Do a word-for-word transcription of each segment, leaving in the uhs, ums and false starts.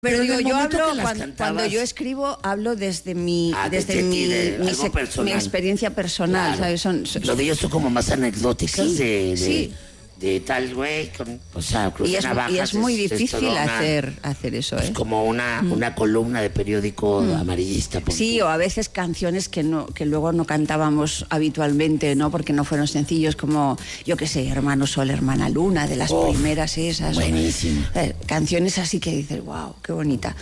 Pero, Pero digo, en el yo momento hablo, que las cuando, cantabas- cuando yo escribo, hablo desde mi, Ah, desde desde mi, ti, de mi, algo se- personal. mi experiencia personal, Claro. ¿sabes? Son, son- Lo de ellos son como más anecdóticas Sí, de, de, sí. de tal güey, con- o sea, cruz y, de es, navajas. y es muy es difícil toda una- hacer, hacer eso, Es ¿eh? como una, una columna de periódico amarillista. pon Sí, tú. o a veces canciones que no que luego no cantábamos habitualmente, ¿no? Porque no fueron sencillos, como, yo qué sé, Hermano Sol, Hermana Luna, de las Uf, primeras esas. o- buenísimo. eh, canciones así que dices, wow, qué bonita.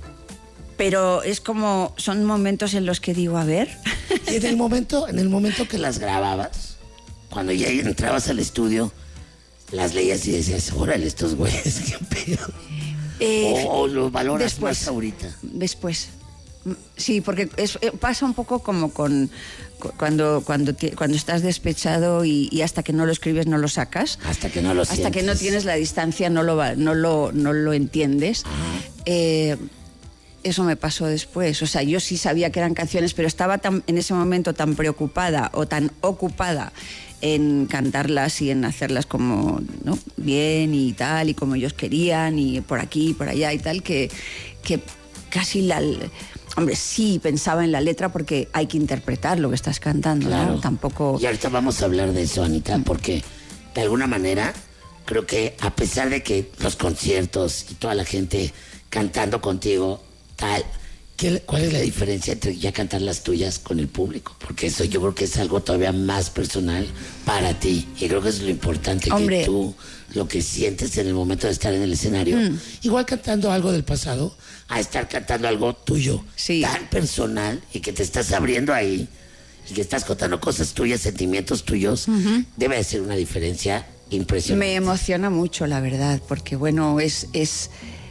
Pero es como, son momentos en los que digo, a ver. Y en el momento, en el momento que las grababas, cuando ya entrabas al estudio, las leías y decías, órale, estos güeyes, qué pedo. Eh, o, o lo valoras después. más ahorita. Después. Mm, Sí, porque es, eh, pasa un poco como con cu- cuando cuando ti- cuando estás despechado y, y hasta que no lo escribes no lo sacas. Hasta que no lo Hasta sientes. que no tienes la distancia no lo va- no lo no lo entiendes. Eh, eso me pasó después. O sea, yo sí sabía que eran canciones, pero estaba tan, en ese momento tan preocupada o tan ocupada en cantarlas y en hacerlas como, ¿no? Bien y tal, y como ellos querían, y por aquí y por allá y tal, que, que casi la... Hombre, sí pensaba en la letra porque hay que interpretar lo que estás cantando, Claro. ¿no? Tampoco... Y ahorita vamos a hablar de eso, Anita, porque de alguna manera creo que a pesar de que los conciertos y toda la gente cantando contigo, tal, ¿qué- ¿cuál es la diferencia entre ya cantar las tuyas con el público? Porque eso yo creo que es algo todavía más personal para ti. Y creo que es lo importante, Hombre. que tú lo que sientes en el momento de estar en el escenario, igual cantando algo del pasado, a estar cantando algo tuyo, Sí. tan personal, y que te estás abriendo ahí y que estás contando cosas tuyas, sentimientos tuyos, debe de ser una diferencia impresionante. Me emociona mucho, la verdad, porque bueno, es, es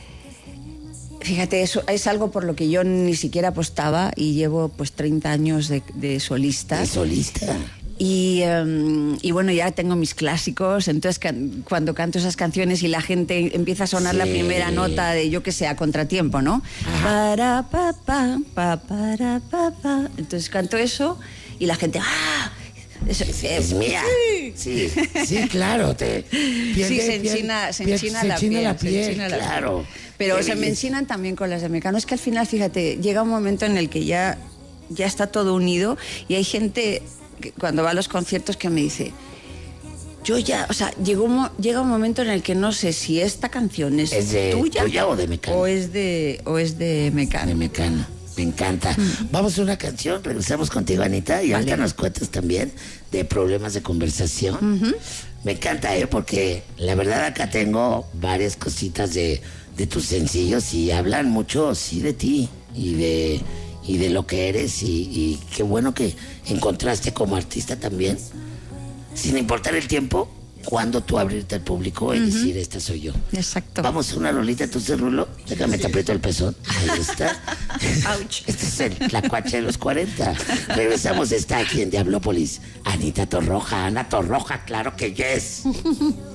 fíjate, eso es algo por lo que yo ni siquiera apostaba y llevo pues treinta años de, de solista. De solista. Y, em, y bueno, ya tengo mis clásicos, entonces can- cuando canto esas canciones y la gente empieza a sonar la Sí. primera nota de, yo que sé, a contratiempo, ¿no? Ajá. Para, pa, pa, pa, para, pa, pa. Entonces canto eso y la gente, ¡ah! Eso, Es, eh, es mía. Sí, sí, claro. Te pierde- Sí, se pierde- enchina, se pierde- enchina se la enchina piel. la se piel, enchina la claro. piel. Pero Qué se me belleza. enchinan también con las de Mecano. Es que al final, fíjate, llega un momento en el que ya, ya está todo unido y hay gente que cuando va a los conciertos que me dice, yo ya, o sea, llegó un mo- llega un momento en el que no sé si esta canción es, ¿Es de tuya, tuya o de Mecano? o es de, o es de Mecano. De Mecano. Me encanta. Vamos a una canción, regresamos contigo, Anita, y ahorita nos cuentas también de problemas de conversación. Me encanta, ¿eh? Porque la verdad acá tengo varias cositas de, de tus sencillos y hablan mucho, sí, de ti y de, y de lo que eres. Y, y qué bueno que encontraste como artista también, sin importar el tiempo, cuando tú abrirte al público y decir, esta soy yo. Exacto. Vamos a una rolita, entonces, Rulo. Déjame te aprieto el pezón. Ahí está. Ouch. Este es el Tlacuache de los cuarenta. Regresamos, está aquí en Diablópolis. Anita Torroja, Ana Torroja, claro que yes.